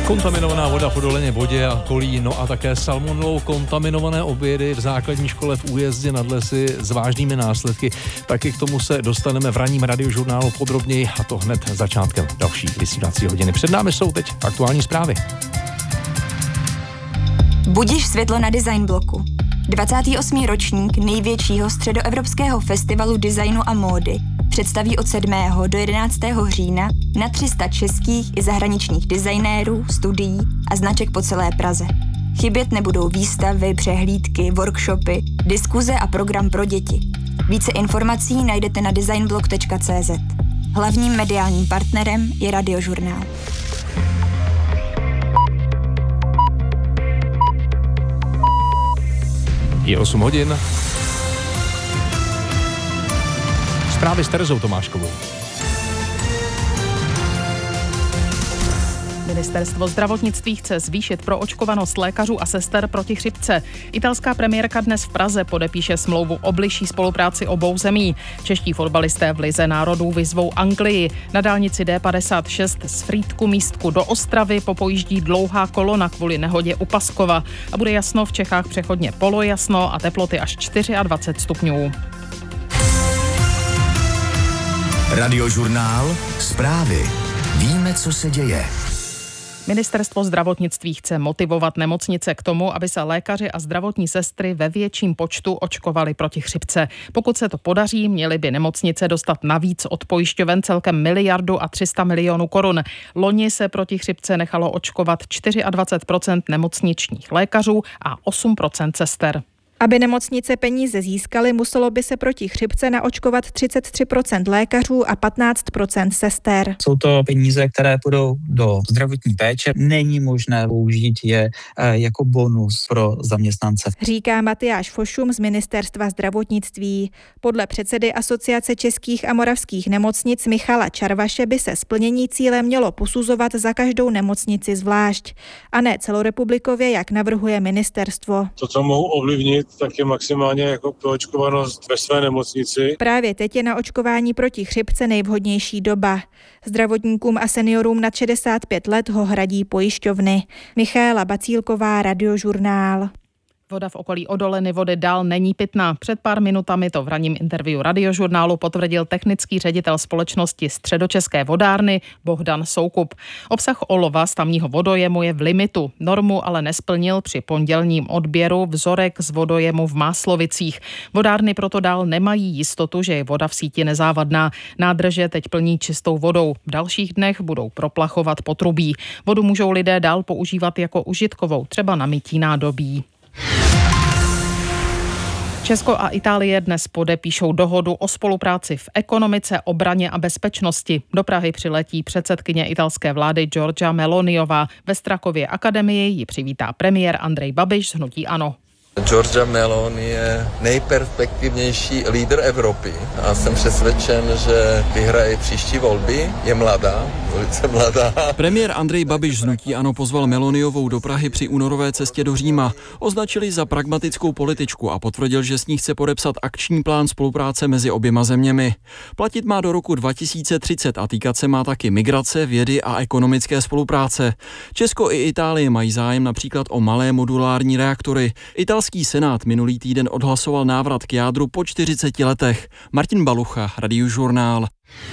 Kontaminovaná voda v Odoleně Vodě a Kolí, no a také salmonelou kontaminované obědy v základní škole v Újezdě nad Lesy s vážnými následky. Taky k tomu se dostaneme v ranním radiožurnálu podrobněji, a to hned začátkem další vysílací hodiny. Před námi jsou teď aktuální zprávy. Budíš světlo na Design bloku. 28. ročník největšího středoevropského festivalu designu a módy představí od 7. do 11. října na 300 českých i zahraničních designérů, studií a značek po celé Praze. Chybět nebudou výstavy, přehlídky, workshopy, diskuze a program pro děti. Více informací najdete na designblog.cz. Hlavním mediálním partnerem je Radiožurnál. Je 8 hodin. Zprávy s Terezou Tomáškovou. Ministerstvo zdravotnictví chce zvýšit proočkovanost lékařů a sester proti chřipce. Italská premiérka dnes v Praze podepíše smlouvu o bližší spolupráci obou zemí. Čeští fotbalisté v Lize národů vyzvou Anglii. Na dálnici D56 z Frýdku místku do Ostravy popojíždí dlouhá kolona kvůli nehodě u Paskova. A bude jasno v Čechách přechodně polojasno a teploty až 24 stupňů. Radiožurnál, zprávy. Víme, co se děje. Ministerstvo zdravotnictví chce motivovat nemocnice k tomu, aby se lékaři a zdravotní sestry ve větším počtu očkovali proti chřipce. Pokud se to podaří, měly by nemocnice dostat navíc od pojišťoven celkem 1,3 miliardy korun. Loni se proti chřipce nechalo očkovat 24% nemocničních lékařů a 8% sester. Aby nemocnice peníze získaly, muselo by se proti chřipce naočkovat 33% lékařů a 15% sester. Jsou to peníze, které půjdou do zdravotní péče. Není možné použít je jako bonus pro zaměstnance. Říká Matyáš Fošum z Ministerstva zdravotnictví. Podle předsedy Asociace českých a moravských nemocnic Michala Čarvaše by se splnění cíle mělo posuzovat za každou nemocnici zvlášť a ne celorepublikově, jak navrhuje ministerstvo. To, co mohu ovlivnit, tak je maximálně jako proočkovanost ve své nemocnici. Právě teď je na očkování proti chřipce nejvhodnější doba. Zdravotníkům a seniorům nad 65 let ho hradí pojišťovny. Michaela Bacílková, Radiožurnál. Voda v okolí Odoleny Vody dál není pitná. Před pár minutami to v ranním interview Radiožurnálu potvrdil technický ředitel společnosti Středočeské vodárny Bohdan Soukup. Obsah olova z tamního vodojemu je v limitu. Normu ale nesplnil při pondělním odběru vzorek z vodojemu v Máslovicích. Vodárny proto dál nemají jistotu, že je voda v síti nezávadná. Nádrže teď plní čistou vodou. V dalších dnech budou proplachovat potrubí. Vodu můžou lidé dál používat jako užitkovou, třeba na mytí nádobí. Česko a Itálie dnes podepíšou dohodu o spolupráci v ekonomice, obraně a bezpečnosti. Do Prahy přiletí předsedkyně italské vlády Giorgia Meloniová. Ve Strakově akademii ji přivítá premiér Andrej Babiš z hnutí ANO. Giorgia Meloni je nejperspektivnější lídr Evropy a jsem přesvědčen, že vyhraje příští volby. Je mladá, velice mladá. Premiér Andrej Babiš z hnutí ANO pozval Meloniovou do Prahy při únorové cestě do Říma. Označili za pragmatickou političku a potvrdil, že s ní chce podepsat akční plán spolupráce mezi oběma zeměmi. Platit má do roku 2030 a týkat se má taky migrace, vědy a ekonomické spolupráce. Česko i Itálie mají zájem například o malé modulární reaktory. Italský senát minulý týden odhlasoval návrat k jádru po 40 letech. Martin Balucha, Radiožurnál.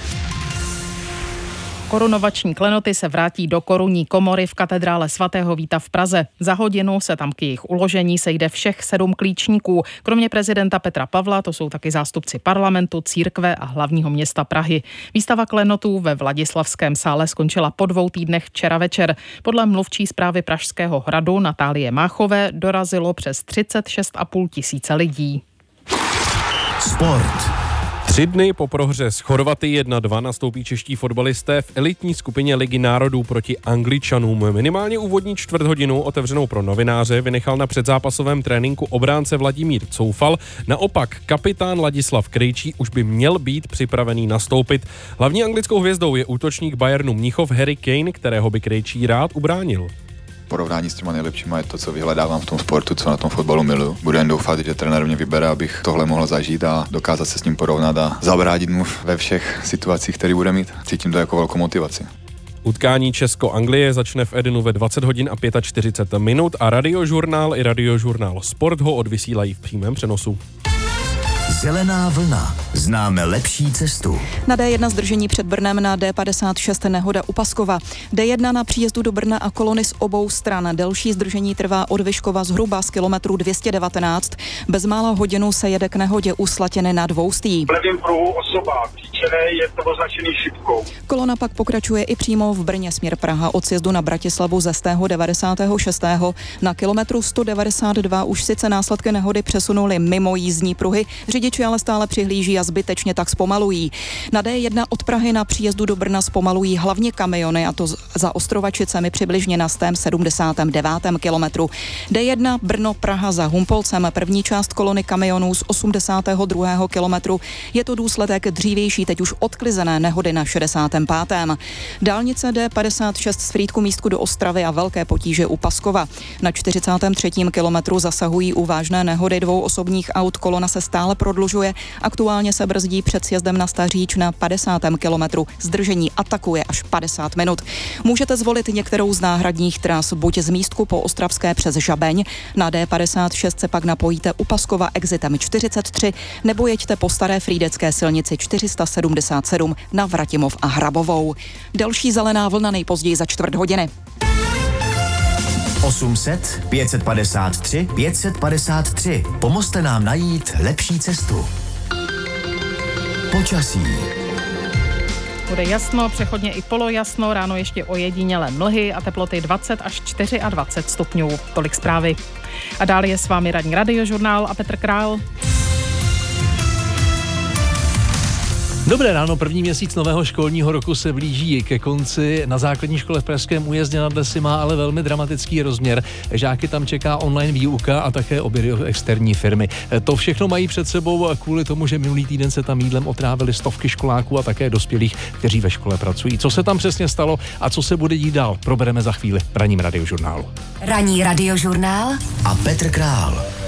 Korunovační klenoty se vrátí do korunní komory v katedrále svatého Víta v Praze. Za hodinu se tam k jejich uložení sejde všech 7 klíčníků. Kromě prezidenta Petra Pavla to jsou taky zástupci parlamentu, církve a hlavního města Prahy. Výstava klenotů ve Vladislavském sále skončila po 2 týdnech včera večer. Podle mluvčí správy Pražského hradu Natálie Máchové dorazilo přes 36,5 tisíce lidí. Sport. 3 dny po prohře s Chorvaty 1-2 nastoupí čeští fotbalisté v elitní skupině Ligy národů proti Angličanům. Minimálně úvodní čtvrthodinu otevřenou pro novináře vynechal na předzápasovém tréninku obránce Vladimír Coufal. Naopak kapitán Ladislav Krejčí už by měl být připravený nastoupit. Hlavní anglickou hvězdou je útočník Bayernu Mnichov Harry Kane, kterého by Krejčí rád ubránil. Porovnání s těma nejlepšíma je to, co vyhledávám v tom sportu, co na tom fotbalu miluju. Budu jen doufat, že trenér mě vybere, abych tohle mohl zažít a dokázat se s ním porovnat a zabránit mu ve všech situacích, které bude mít. Cítím to jako velkou motivaci. Utkání Česko-Anglie začne v Edenu ve 20 hodin a 45 minut a Radiožurnál i Radiožurnál Sport ho odvysílají v přímém přenosu. Zelená vlna. Známe lepší cestu. Na D1 zdržení před Brnem, na D56 nehoda u Paskova. D1 na příjezdu do Brna a kolony z obou stran. Delší zdržení trvá od Vyškova zhruba z kilometru 219. Bezmála hodinu se jede k nehodě u Slatiny nad Dvoustí. V levém pruhu osoba příčené je to označený šipkou. Kolona pak pokračuje i přímo v Brně směr Praha od sjezdu na Bratislavu ze 96. Na kilometru 192 už sice následky nehody přesunuli mimo jízdní pruhy, řidiči ale stále přihlíží a zbytečně tak zpomalují. Na D1 od Prahy na příjezdu do Brna zpomalují hlavně kamiony, a to za Ostrovačicemi přibližně na 179. kilometru. D1 Brno-Praha za Humpolcem, první část kolony kamionů z 82. kilometru. Je to důsledek dřívější, teď už odklizené nehody na 65. Dálnice D56 z Frýdku Místku do Ostravy a velké potíže u Paskova. Na 43. kilometru zasahují u vážné nehody dvou osobních aut, kolona se stále prodlužuje. Aktuálně se brzdí před sjezdem na Staříč na 50. kilometru. Zdržení atakuje až 50 minut. Můžete zvolit některou z náhradních tras, buď z Místku po Ostravské přes Žabeň, na D56 se pak napojíte u Paskova exitem 43, nebo jeďte po staré frýdecké silnici 477 na Vratimov a Hrabovou. Další zelená vlna nejpozději za čtvrt hodiny. 800 553 553. Pomozte nám najít lepší cestu. Počasí. Bude jasno, přechodně i polojasno, ráno ještě ojedinělé mlhy a teploty 20 až 24 stupňů. Tolik zprávy. A dále je s vámi ranní Radiožurnál a Petr Král. Dobré ráno, první měsíc nového školního roku se blíží ke konci. Na základní škole v Pražském Újezdě nad Lesy má ale velmi dramatický rozměr. Žáky tam čeká online výuka a také obědy externí firmy. To všechno mají před sebou kvůli tomu, že minulý týden se tam jídlem otrávili stovky školáků a také dospělých, kteří ve škole pracují. Co se tam přesně stalo a co se bude dít dál, probereme za chvíli v ranním Radiožurnálu. Ranní Radiožurnál a Petr Král.